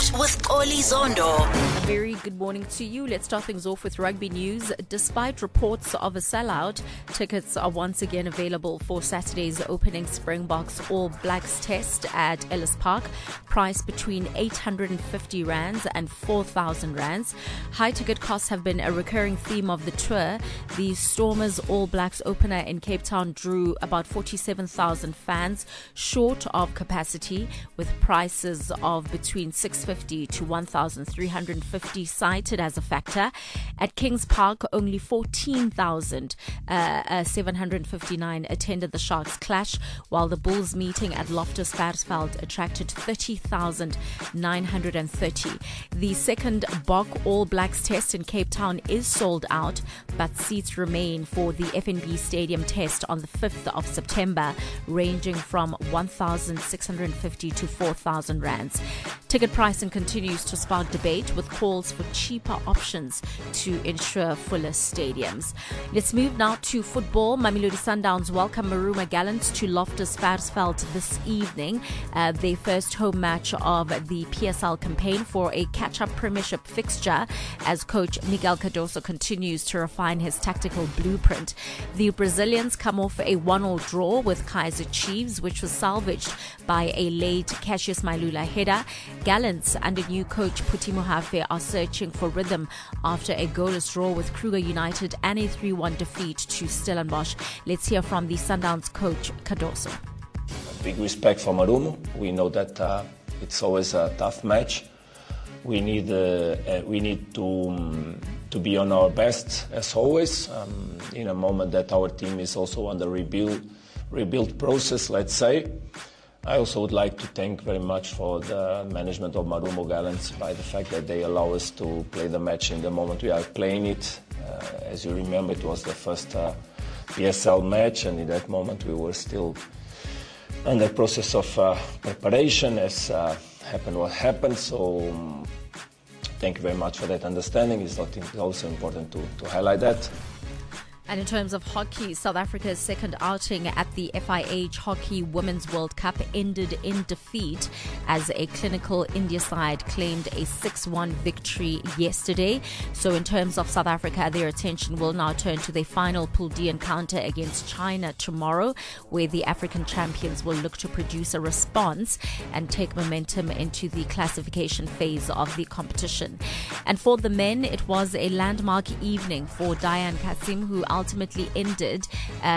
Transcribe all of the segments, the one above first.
Sport with Oli Zondo. A very good morning to you. Let's start things off with rugby news. Despite reports of a sellout, tickets are once again available for Saturday's opening Springboks All Blacks test at Ellis Park. Price between 850 rands and 4,000 rands. High ticket costs have been a recurring theme of the tour. The Stormers All Blacks opener in Cape Town drew about 47,000 fans, short of capacity, with prices of between 650 to 1,350 cited as a factor. At Kings Park, only 14,759 attended the Sharks clash, while the Bulls meeting at Loftus Versfeld attracted 30,930. The second Bok All Blacks test in Cape Town is sold out, but seats remain for the FNB Stadium test on the 5th of September, ranging from 1,650 to 4,000 rands. Ticket pricing continues to spark debate, with calls for cheaper options to ensure fuller stadiums. Let's move now to football. Mamelodi Sundowns welcome Maruma Gallants to Loftus Versfeld this evening, their first home match of the PSL campaign for a catch-up premiership fixture, as coach Miguel Cardoso continues to refine his tactical blueprint. The Brazilians come off a 1-1 draw with Kaizer Chiefs, which was salvaged by a late Cassius Mailula header. Gallants under new coach Phuti Mohafe are searching for rhythm after a goalless draw with Kruger United and a 3-1 defeat to Stellenbosch. Let's hear from the Sundowns coach Cardoso. Big respect for Marumo. We know that it's always a tough match. We need to be on our best as always, in a moment that our team is also on the rebuild process, let's say. I also would like to thank very much for the management of Marumo Gallants by the fact that they allow us to play the match in the moment we are playing it. As you remember, it was the first PSL match, and in that moment we were still under process of preparation as happened what happened. So thank you very much for that understanding. It's also important to highlight that. And in terms of hockey, South Africa's second outing at the FIH Hockey Women's World Cup ended in defeat as a clinical India side claimed a 6-1 victory yesterday. So in terms of South Africa, their attention will now turn to their final Pool D encounter against China tomorrow, where the African champions will look to produce a response and take momentum into the classification phase of the competition. And for the men, it was a landmark evening for Dayan Kasim, who ultimately ended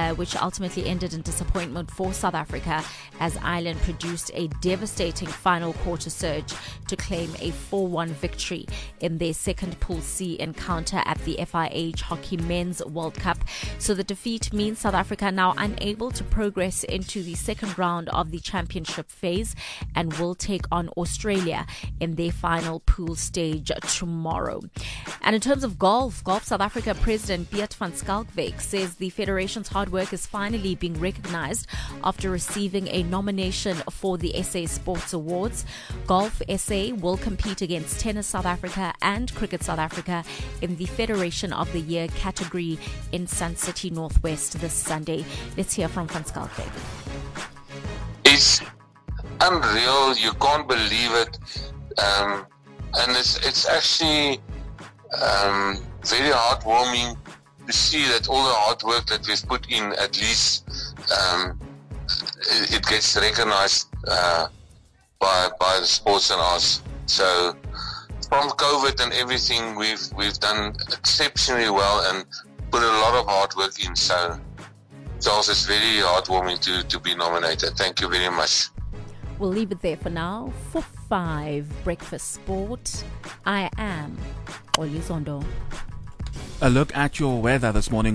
in disappointment for South Africa, as Ireland produced a devastating final quarter surge to claim a 4-1 victory in their second Pool C encounter at the FIH Hockey Men's World Cup. So the defeat means South Africa now unable to progress into the second round of the championship phase and will take on Australia in their final pool stage tomorrow. And in terms of golf, South Africa President Beat van Schalkwyk says the Federation's hard work is finally being recognized after receiving a nomination for the SA Sports Awards. Golf SA will compete against Tennis South Africa and Cricket South Africa in the Federation of the Year category in Sun City Northwest this Sunday. Let's hear from Van Schalkwyk. It's unreal. You can't believe it. And it's actually very heartwarming to see that all the hard work that we've put in, at least it gets recognized by the sports and arts. So from COVID and everything, we've done exceptionally well and put a lot of hard work in. So Charles, it's very heartwarming to be nominated. Thank you very much. We'll leave it there for now. For 5 Breakfast Sport, I am Oli Zondo. A look at your weather this morning.